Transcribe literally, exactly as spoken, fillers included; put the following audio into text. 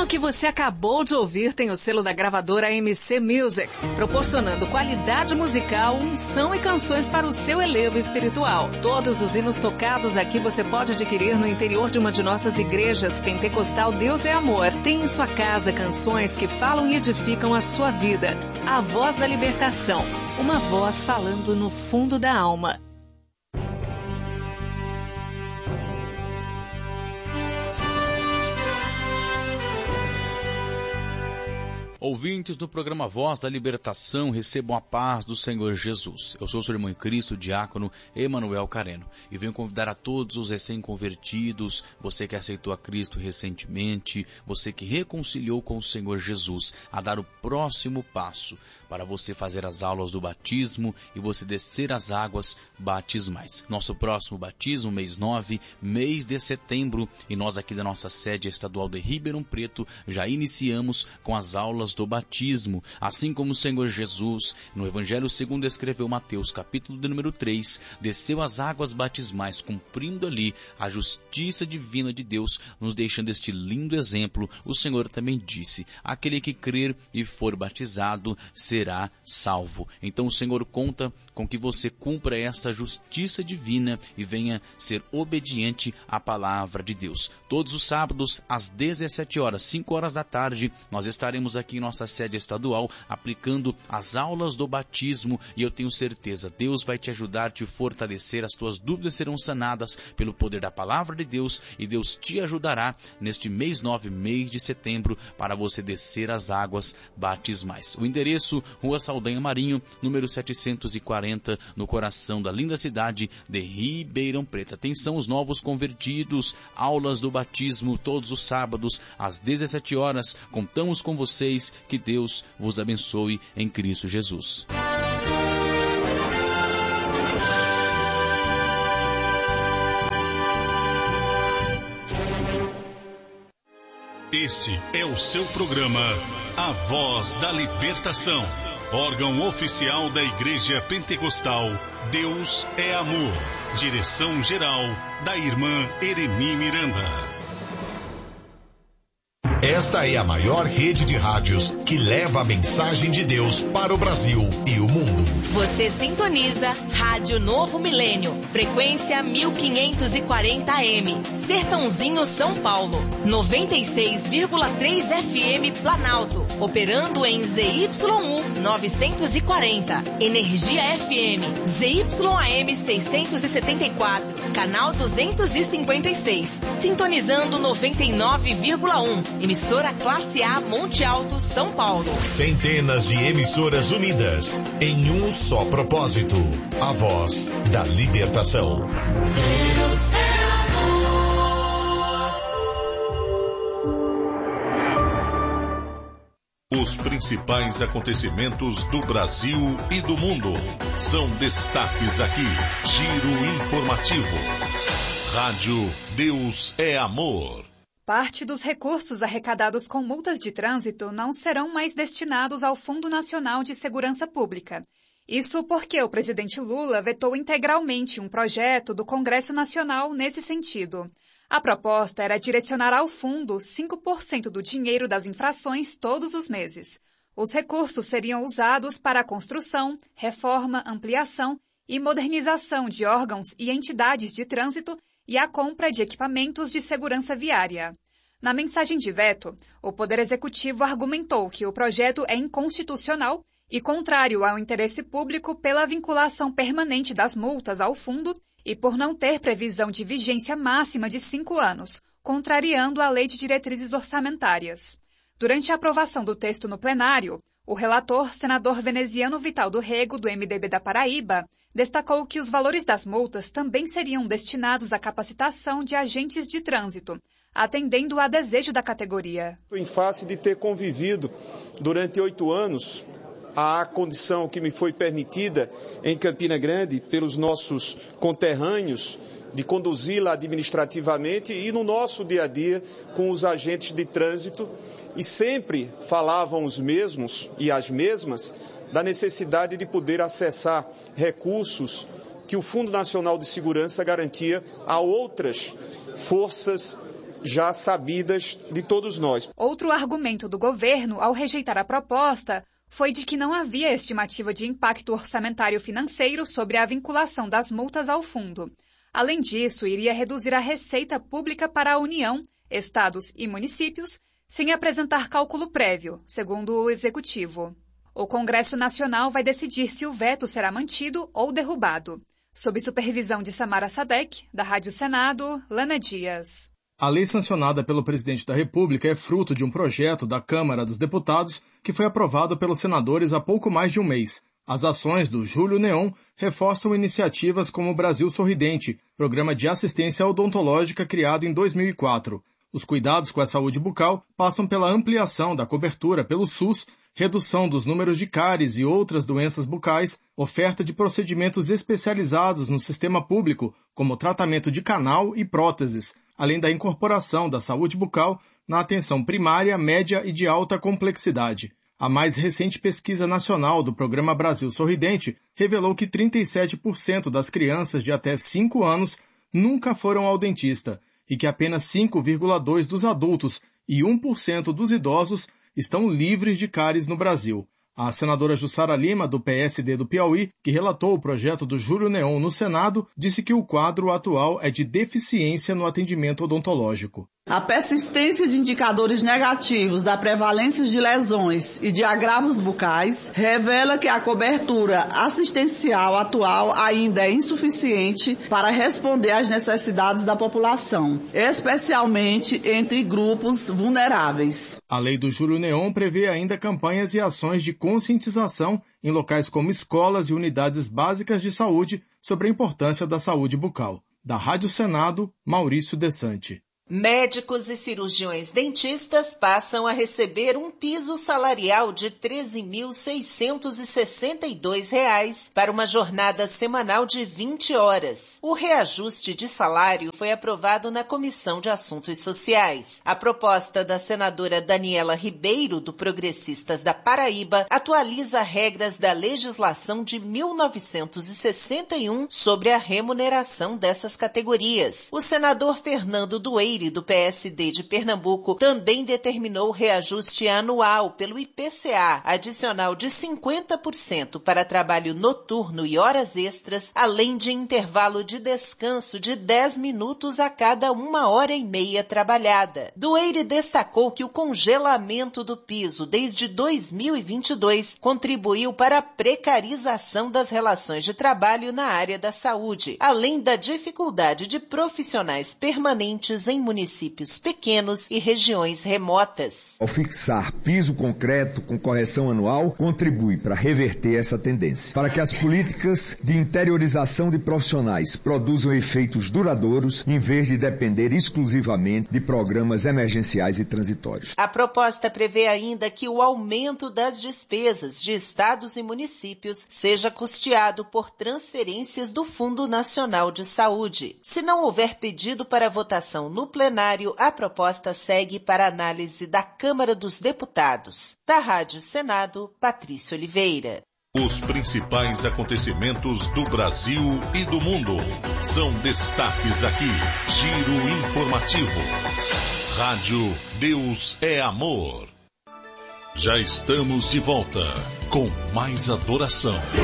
O que você acabou de ouvir tem o selo da gravadora M C Music, proporcionando qualidade musical, unção e canções para o seu elevo espiritual. Todos os hinos tocados aqui você pode adquirir no interior de uma de nossas igrejas pentecostal Deus é Amor. Tem em sua casa canções que falam e edificam a sua vida. A Voz da Libertação, uma voz falando no fundo da alma. Ouvintes do programa Voz da Libertação, recebam a paz do Senhor Jesus. Eu sou o seu irmão em Cristo, diácono Emanuel Careno, e venho convidar a todos os recém-convertidos, você que aceitou a Cristo recentemente, você que reconciliou com o Senhor Jesus, a dar o próximo passo para você fazer as aulas do batismo e você descer as águas batismais. Nosso próximo batismo, mês nove, mês de setembro, e nós aqui da nossa sede estadual de Ribeirão Preto já iniciamos com as aulas do batismo, assim como o Senhor Jesus, no Evangelho segundo escreveu Mateus, capítulo de número três, desceu as águas batismais, cumprindo ali a justiça divina de Deus, nos deixando este lindo exemplo. O Senhor também disse, aquele que crer e for batizado será salvo. Então o Senhor conta com que você cumpra esta justiça divina e venha ser obediente à palavra de Deus. Todos os sábados, às dezessete horas, cinco horas da tarde, nós estaremos aqui em nossa sede estadual, aplicando as aulas do batismo, e eu tenho certeza, Deus vai te ajudar, te fortalecer, as tuas dúvidas serão sanadas pelo poder da palavra de Deus, e Deus te ajudará neste mês nove, mês de setembro, para você descer as águas batismais. O endereço, Rua Saldanha Marinho, número setecentos e quarenta, no coração da linda cidade de Ribeirão Preto. Atenção, os novos convertidos, aulas do batismo, todos os sábados, às dezessete horas, contamos com vocês. Que Deus vos abençoe em Cristo Jesus. Este é o seu programa A Voz da Libertação, órgão oficial da Igreja Pentecostal Deus é Amor. Direção geral da irmã Eremi Miranda. Esta é a maior rede de rádios que leva a mensagem de Deus para o Brasil e o mundo. Você sintoniza Rádio Novo Milênio, frequência mil quinhentos e quarenta A M, Sertãozinho, São Paulo, noventa e seis vírgula três F M Planalto, operando em Z Y U novecentos e quarenta, Energia F M, Z Y A M seiscentos e setenta e quatro, canal duzentos e cinquenta e seis, sintonizando noventa e nove vírgula um, emissora Classe A Monte Alto, São Paulo. Centenas de emissoras unidas em um só propósito, a voz da libertação. Deus é amor. Os principais acontecimentos do Brasil e do mundo são destaques aqui. Giro informativo. Rádio Deus é Amor. Parte dos recursos arrecadados com multas de trânsito não serão mais destinados ao Fundo Nacional de Segurança Pública. Isso porque o presidente Lula vetou integralmente um projeto do Congresso Nacional nesse sentido. A proposta era direcionar ao fundo cinco por cento do dinheiro das infrações todos os meses. Os recursos seriam usados para a construção, reforma, ampliação e modernização de órgãos e entidades de trânsito e a compra de equipamentos de segurança viária. Na mensagem de veto, o Poder Executivo argumentou que o projeto é inconstitucional e contrário ao interesse público pela vinculação permanente das multas ao fundo e por não ter previsão de vigência máxima de cinco anos, contrariando a Lei de Diretrizes Orçamentárias. Durante a aprovação do texto no plenário, o relator, senador veneziano Vital do Rego, do M D B da Paraíba, destacou que os valores das multas também seriam destinados à capacitação de agentes de trânsito, atendendo a desejo da categoria. Em face de ter convivido durante oito anos, a condição que me foi permitida em Campina Grande pelos nossos conterrâneos de conduzi-la administrativamente e no nosso dia a dia com os agentes de trânsito, e sempre falavam os mesmos e as mesmas da necessidade de poder acessar recursos que o Fundo Nacional de Segurança garantia a outras forças já sabidas de todos nós. Outro argumento do governo ao rejeitar a proposta foi de que não havia estimativa de impacto orçamentário financeiro sobre a vinculação das multas ao fundo. Além disso, iria reduzir a receita pública para a União, estados e municípios, sem apresentar cálculo prévio, segundo o Executivo. O Congresso Nacional vai decidir se o veto será mantido ou derrubado. Sob supervisão de Samara Sadek, da Rádio Senado, Lana Dias. A lei sancionada pelo presidente da República é fruto de um projeto da Câmara dos Deputados que foi aprovado pelos senadores há pouco mais de um mês. As ações do Júlio Neon reforçam iniciativas como o Brasil Sorridente, programa de assistência odontológica criado em dois mil e quatro. Os cuidados com a saúde bucal passam pela ampliação da cobertura pelo SUS, redução dos números de cáries e outras doenças bucais, oferta de procedimentos especializados no sistema público, como tratamento de canal e próteses, além da incorporação da saúde bucal na atenção primária, média e de alta complexidade. A mais recente pesquisa nacional do Programa Brasil Sorridente revelou que trinta e sete por cento das crianças de até cinco anos nunca foram ao dentista e que apenas cinco vírgula dois por cento dos adultos e um por cento dos idosos estão livres de cáries no Brasil. A senadora Jussara Lima, do P S D do Piauí, que relatou o projeto do Júlio Neon no Senado, disse que o quadro atual é de deficiência no atendimento odontológico. A persistência de indicadores negativos da prevalência de lesões e de agravos bucais revela que a cobertura assistencial atual ainda é insuficiente para responder às necessidades da população, especialmente entre grupos vulneráveis. A lei do Júlio Neon prevê ainda campanhas e ações de conscientização em locais como escolas e unidades básicas de saúde sobre a importância da saúde bucal. Da Rádio Senado, Maurício Desante. Médicos e cirurgiões dentistas passam a receber um piso salarial de treze mil seiscentos e sessenta e dois reais para uma jornada semanal de vinte horas. O reajuste de salário foi aprovado na Comissão de Assuntos Sociais. A proposta da senadora Daniela Ribeiro, do Progressistas da Paraíba, atualiza regras da legislação de mil novecentos e sessenta e um sobre a remuneração dessas categorias. O senador Fernando Dueire, do P S D de Pernambuco, também determinou reajuste anual pelo I P C A, adicional de cinquenta por cento para trabalho noturno e horas extras, além de intervalo de descanso de dez minutos a cada uma hora e meia trabalhada. Dueire destacou que o congelamento do piso desde dois mil e vinte e dois contribuiu para a precarização das relações de trabalho na área da saúde, além da dificuldade de profissionais permanentes em municípios pequenos e regiões remotas. Ao fixar piso concreto com correção anual, contribui para reverter essa tendência, para que as políticas de interiorização de profissionais produzam efeitos duradouros, em vez de depender exclusivamente de programas emergenciais e transitórios. A proposta prevê ainda que o aumento das despesas de estados e municípios seja custeado por transferências do Fundo Nacional de Saúde. Se não houver pedido para votação no plenário, a proposta segue para análise da Câmara dos Deputados. Da Rádio Senado, Patrícia Oliveira. Os principais acontecimentos do Brasil e do mundo são destaques aqui. Giro informativo. Rádio Deus é Amor. Já estamos de volta com mais adoração.